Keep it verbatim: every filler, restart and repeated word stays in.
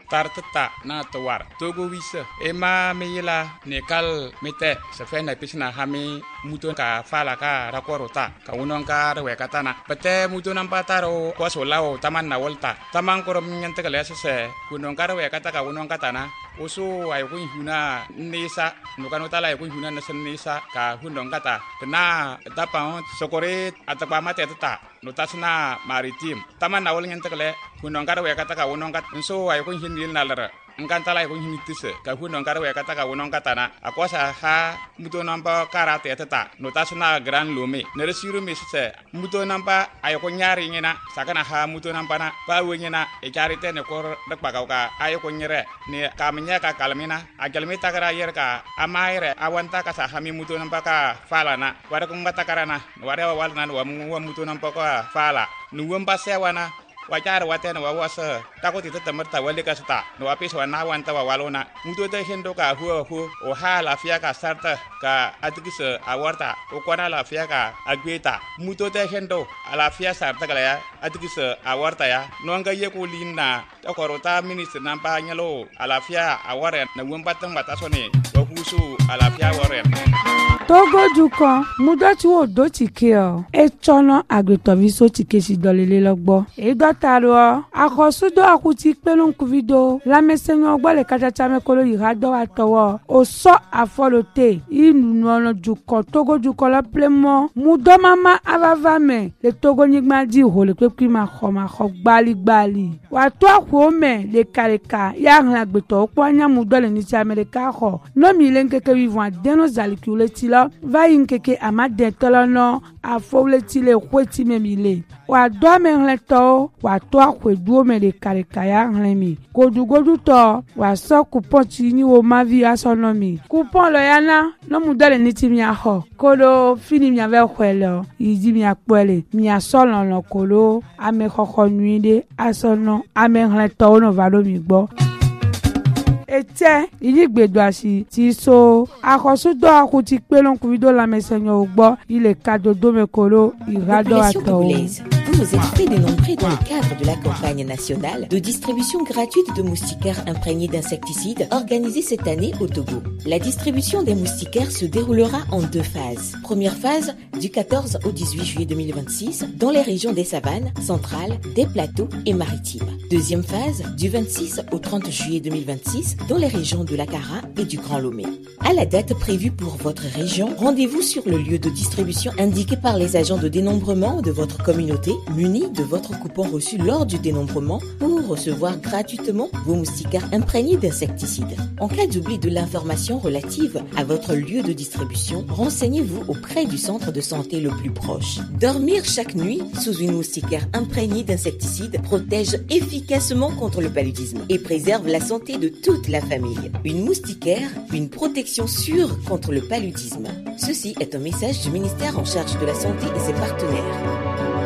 tartata na tawar togo wisa ema meyila nekal mete sefena pisna hami muton ka fala ka rakorota ka unon ka rewe katana pete muton ampataro kwaso lao taman na volta taman korom nyante kale sese kunon ka rewe kata ka unon katana usu ay kun huna nisa nukano tala ay kun huna nasen nisa ka hundong kata kena tapa sokore atapa mate tata notasna maritim taman na wol nyante kale hundong ka rewe kata ka unon kat so ay kun hindi nalara ngkantala ay kun hindi tise ka hundong ka rewe kata ka unon katana akwasa ha muton nampa karate tata notasna gran lume neresiru mesese muton nampa ay kun nyari ngena sakana ha muton nampa na pa wenyena e charite ne kor dakpa ka ay kun nyere ni kaminya ka kalmina agalmi takara yer ka amaire awanta ka sa hami muton nampa ka fala na wara kun batakarana wara walna wa mu muton nampa ka fala nuwam pasewana wajar watena wa wasa takoti tatamarta wale ka sta no apis wana wanta wa walona muto te hendo ka hu hu o ha la fia ka sarta ka atikisa awarta o kwana la fia ka agweta muto te hendo ala fia sarta kala ya atikisa awarta ya no anga ye ko linna ta korota minister nampa nyalo ala fia aware na wembatan batasone wa husu ala fia aware Togo duko mudo ti wo do ti ke o e chono agretoviso ti ke si dolele logbo e do taro akosudo akuti pelon kuvido la mesenyo ogbo le kachacha me kolo irado atowo o so afolote inu no duko Togo duko la plemo mudo mama avava me le Togo nigma di ho le pe ma kho ma kho gbali gbali wa to ko me le kareka ya ran agbeto opo anya mudo le ni ti America kho no mi le nkeke vivant deno zalikule ti va yinkeke amade tolono afowle ti le kweti memile wa do me nleto wa to akwedu me le karekaya nlemi godugodu to wa so coupon ti ni wo mavi asonomi coupon lo yana no mudale ni ti mi aho kodo fini mi ave kwelo yidi mi apole mi asolon lo kolo ame kokko nuide asono ame nleto no valo mi gbo ete idigbedo asi ti so akosudo akuti pelon kuvido la mesenyo ogbo ile kadodo mekolo irado ato. Vous êtes fait dénombrer dans le cadre de la campagne nationale de distribution gratuite de moustiquaires imprégnés d'insecticides organisée cette année au Togo. La distribution des moustiquaires se déroulera en deux phases. Première phase du quatorze au dix-huit juillet deux mille vingt-six dans les régions des savanes, centrales, des plateaux et maritimes. Deuxième phase du vingt-six au trente juillet deux mille vingt-six dans les régions de l'Akara et du Grand Lomé. À la date prévue pour votre région, rendez-vous sur le lieu de distribution indiqué par les agents de dénombrement de votre communauté, munis de votre coupon reçu lors du dénombrement pour recevoir gratuitement vos moustiquaires imprégnés d'insecticides. En cas d'oubli de l'information relative à votre lieu de distribution, renseignez-vous auprès du centre de santé le plus proche. Dormir chaque nuit sous une moustiquaire imprégnée d'insecticides protège efficacement contre le paludisme et préserve la santé de toute la famille. Une moustiquaire, une protection sûre contre le paludisme. Ceci est un message du ministère en charge de la santé et ses partenaires.